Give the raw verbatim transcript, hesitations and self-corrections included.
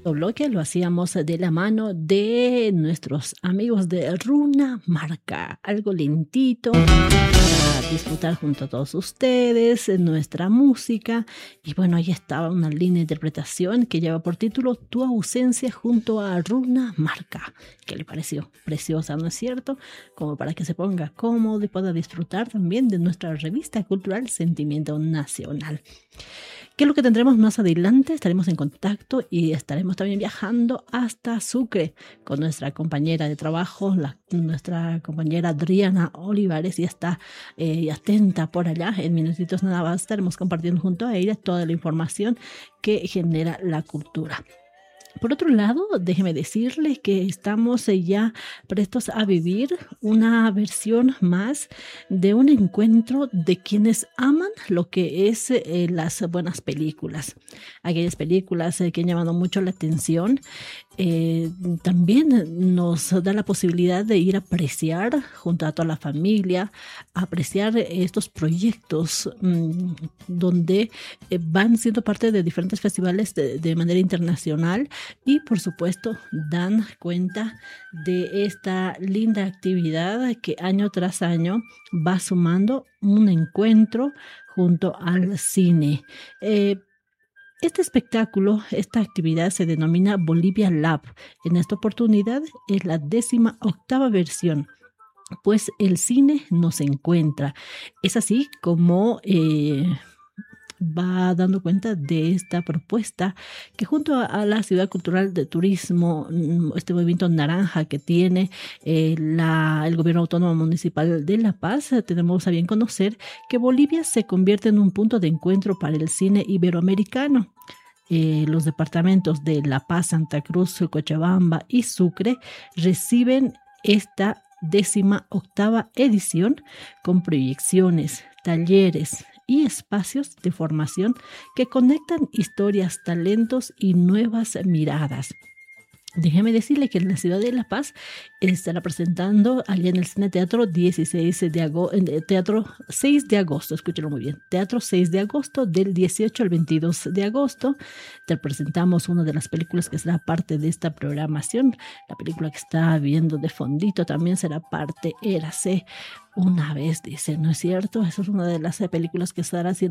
Bloque lo hacíamos de la mano de nuestros amigos de Runa Marca, algo lentito para disfrutar junto a todos ustedes, eh, nuestra música. Y bueno, ahí estaba una línea de interpretación que lleva por título Tu ausencia junto a Runa Marca. ¿Qué le pareció? Preciosa, ¿no es cierto? Como para que se ponga cómodo y pueda disfrutar también de nuestra revista cultural Sentimiento Nacional. ¿Qué es lo que tendremos más adelante? Estaremos en contacto y estaremos también viajando hasta Sucre con nuestra compañera de trabajo, la, nuestra compañera Adriana Olivares, y está eh, atenta por allá. En minutitos nada más estaremos compartiendo junto a ella toda la información que genera la cultura. Por otro lado, déjeme decirles que estamos eh, ya prestos a vivir una versión más de un encuentro de quienes aman lo que es eh, las buenas películas. Aquellas películas eh, que han llamado mucho la atención. Eh, también nos da la posibilidad de ir a apreciar junto a toda la familia, a apreciar estos proyectos mmm, donde eh, van siendo parte de diferentes festivales de, de manera internacional. Y por supuesto dan cuenta de esta linda actividad que año tras año va sumando un encuentro junto al cine. Eh, Este espectáculo, esta actividad se denomina Bolivia Lab. En esta oportunidad es la décima octava versión, pues el cine nos encuentra. Es así como eh, va dando cuenta de esta propuesta que junto a, a la Ciudad Cultural de Turismo, este movimiento naranja que tiene eh, la, el Gobierno Autónomo Municipal de La Paz, eh, tenemos a bien conocer que Bolivia se convierte en un punto de encuentro para el cine iberoamericano. Eh, los departamentos de La Paz, Santa Cruz, Cochabamba y Sucre reciben esta décima octava edición con proyecciones, talleres y espacios de formación que conectan historias, talentos y nuevas miradas. Déjeme decirle que en la ciudad de La Paz estará presentando allá en el Cine Teatro dieciséis de agosto, Teatro seis de agosto, escúchelo muy bien, Teatro seis de agosto del dieciocho al veintidós de agosto. Te presentamos una de las películas que será parte de esta programación. La película que está viendo de fondito también será parte, Érase una vez, dice, ¿no es cierto? Esa es una de las películas que estará haciendo